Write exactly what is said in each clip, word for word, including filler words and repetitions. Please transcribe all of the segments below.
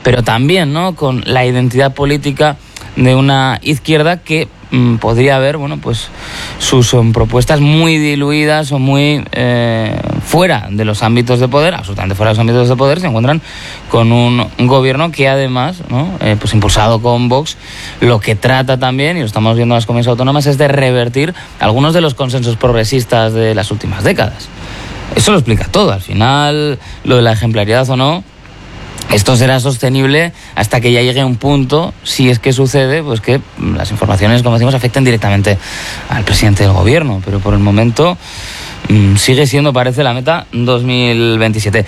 pero también, ¿no?, con la identidad política de una izquierda que mmm, podría haber, bueno, pues sus son propuestas muy diluidas o muy eh, fuera de los ámbitos de poder, absolutamente fuera de los ámbitos de poder, se encuentran con un, un gobierno que además, ¿no?, eh, pues impulsado con Vox, lo que trata también, y lo estamos viendo en las comunidades autónomas, es de revertir algunos de los consensos progresistas de las últimas décadas. Eso lo explica todo. Al final, lo de la ejemplaridad o no, esto será sostenible hasta que ya llegue a un punto, si es que sucede, pues que las informaciones, como decimos, afecten directamente al presidente del gobierno. Pero por el momento mmm, sigue siendo, parece, la meta dos mil veintisiete.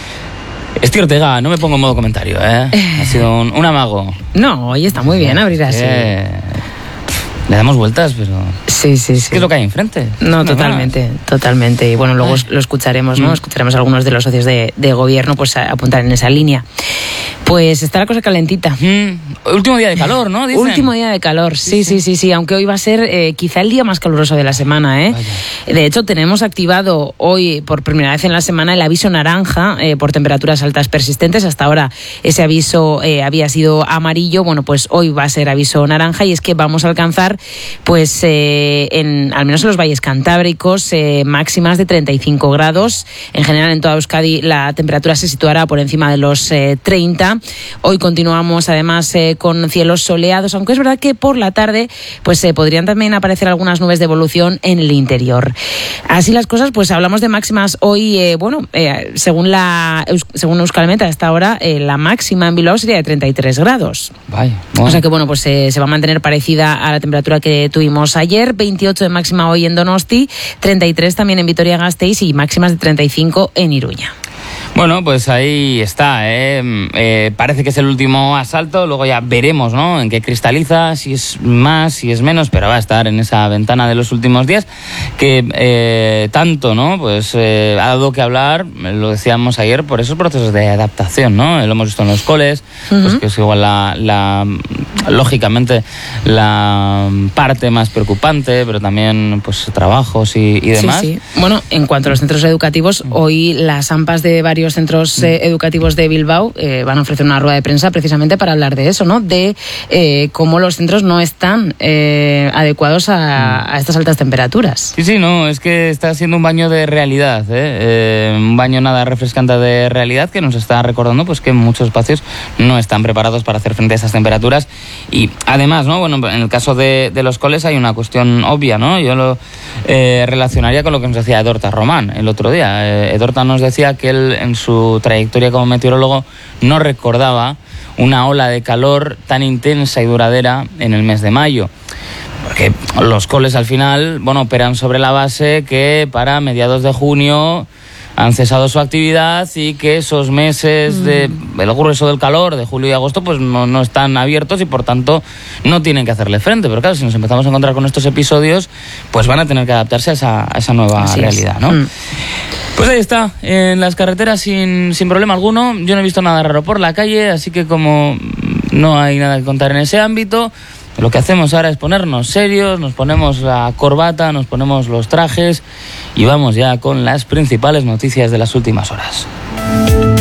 Esti Ortega, no me pongo en modo comentario, ¿eh? Ha sido un, un amago. No, hoy está muy bien abrir así. Eh, le damos vueltas, pero... Sí, sí, sí. ¿Qué es lo que hay enfrente? No, totalmente, totalmente. Y bueno, luego Ay. lo escucharemos, ¿no? Mm. Escucharemos a algunos de los socios de, de gobierno pues a apuntar en esa línea. Pues está la cosa calentita. Mm. Último día de calor, ¿no? Dicen. Último día de calor, sí, sí, sí, sí, sí. Aunque hoy va a ser eh, quizá el día más caluroso de la semana, ¿eh? Vaya. De hecho, tenemos activado hoy, por primera vez en la semana, el aviso naranja eh, por temperaturas altas persistentes. Hasta ahora ese aviso eh, había sido amarillo. Bueno, pues hoy va a ser aviso naranja, y es que vamos a alcanzar, pues, eh, en, al menos en los valles cantábricos, eh, máximas de treinta y cinco grados. En general, en toda Euskadi, la temperatura se situará por encima de los eh, treinta. Hoy continuamos, además, eh, con cielos soleados, aunque es verdad que por la tarde pues eh, podrían también aparecer algunas nubes de evolución en el interior. Así las cosas, pues hablamos de máximas hoy, eh, bueno, eh, según la según Euskalmet, a esta hora, eh, la máxima en Bilbao sería de treinta y tres grados. Vaya, bueno. O sea que, bueno, pues eh, se va a mantener parecida a la temperatura que tuvimos ayer. veintiocho de máxima hoy en Donosti, treinta y tres también en Vitoria-Gasteiz y máximas de treinta y cinco en Iruña. Bueno, pues ahí está, ¿eh? Eh, parece que es el último asalto, luego ya veremos, ¿no?, en qué cristaliza, si es más, si es menos, pero va a estar en esa ventana de los últimos días, que eh, tanto, ¿no?, pues eh, ha dado que hablar, lo decíamos ayer, por esos procesos de adaptación, ¿no? Lo hemos visto en los coles, uh-huh. pues que es igual la, la, lógicamente, la parte más preocupante, pero también, pues, trabajos y, y demás. Sí, sí. Bueno, en cuanto a los centros educativos, hoy las AMPAs de varios centros eh, educativos de Bilbao eh, van a ofrecer una rueda de prensa precisamente para hablar de eso, ¿no? De eh, cómo los centros no están eh, adecuados a, a estas altas temperaturas. Sí, sí, no, es que está siendo un baño de realidad, ¿eh? Eh, un baño nada refrescante de realidad que nos está recordando, pues, que muchos espacios no están preparados para hacer frente a esas temperaturas. Y además, ¿no?, bueno, en el caso de, de los coles hay una cuestión obvia, ¿no? Yo lo eh, relacionaría con lo que nos decía Edorta Román el otro día. Eh, Edorta nos decía que él, en su trayectoria como meteorólogo, no recordaba una ola de calor tan intensa y duradera en el mes de mayo. Porque los coles al final, bueno, operan sobre la base que para mediados de junio han cesado su actividad y que esos meses de el grueso del calor de julio y agosto pues no, no están abiertos y por tanto no tienen que hacerle frente. Pero claro, si nos empezamos a encontrar con estos episodios, pues van a tener que adaptarse a esa, a esa nueva Así realidad, ¿no? Mm. Pues ahí está, en las carreteras sin, sin problema alguno. Yo no he visto nada raro por la calle, así que como no hay nada que contar en ese ámbito, lo que hacemos ahora es ponernos serios, nos ponemos la corbata, nos ponemos los trajes y vamos ya con las principales noticias de las últimas horas.